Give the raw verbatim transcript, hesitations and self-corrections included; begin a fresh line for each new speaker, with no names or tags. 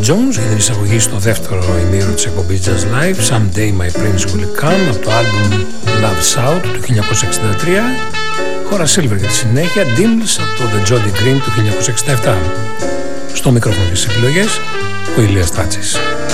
Jones για την εισαγωγή στο δεύτερο ημίωρο της εκπομπής Jazz Live, Someday My Prince Will Come, από το άλμπουμ Love South του χίλια εννιακόσια εξήντα τρία, χώρα Silver για τη συνέχεια, Dimples από το The Jolly Green του χίλια εννιακόσια εξήντα επτά. Στο μικρόφωνο και στις επιλογές, ο Ηλίας Τάτσης.